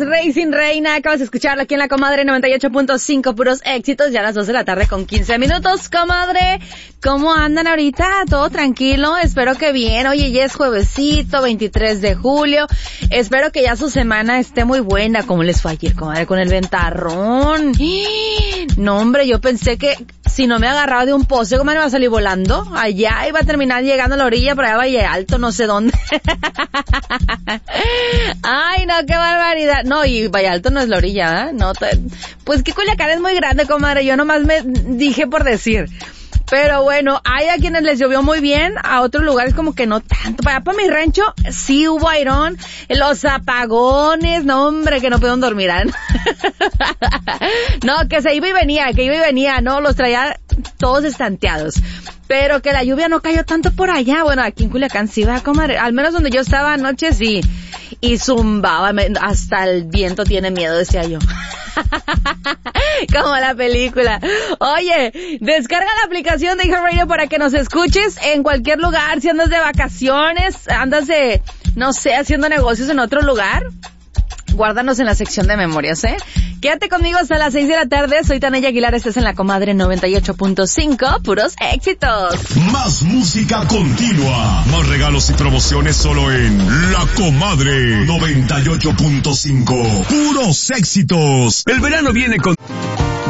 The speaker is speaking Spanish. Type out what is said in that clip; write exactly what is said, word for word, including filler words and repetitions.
Racing Reina. Acabas de escucharlo aquí en la Comadre noventa y ocho punto cinco, puros éxitos. Ya a las dos de la tarde con quince minutos, comadre. ¿Cómo andan ahorita? ¿Todo tranquilo? Espero que bien. Oye, ya es juevesito, veintitrés de julio. Espero que ya su semana esté muy buena. ¿Cómo les fue ayer, comadre, con el ventarrón? No, hombre, yo pensé que si no me agarraba de un poste, ¿cómo me iba a salir volando? Allá iba a terminar llegando a la orilla, por allá Valle Alto, no sé dónde. Ay, no, qué barbaridad. No, y Valle Alto no es la orilla, ¿eh? No, te... pues que Culiacán es muy grande, comadre. Yo nomás me dije por decir. Pero bueno, hay a quienes les llovió muy bien, a otros lugares como que no tanto. Para allá, para mi rancho, sí hubo airón, los apagones, no hombre, que no pudieron dormir, ¿eh? No, que se iba y venía, que iba y venía, no, los traía todos estanteados. Pero que la lluvia no cayó tanto por allá. Bueno, aquí en Culiacán sí va a comer, al menos donde yo estaba anoche sí. Y zumbaba, hasta el viento tiene miedo, decía yo. Como la película. Oye, descarga la aplicación de iHeartRadio para que nos escuches en cualquier lugar. Si andas de vacaciones, andas de, no sé, haciendo negocios en otro lugar, guárdanos en la sección de memorias, ¿eh? Quédate conmigo hasta las seis de la tarde. Soy Tania Aguilar, estás en la Comadre noventa y ocho punto cinco, puros éxitos. Más música continua, más regalos y promociones solo en La Comadre noventa y ocho punto cinco, puros éxitos. El verano viene con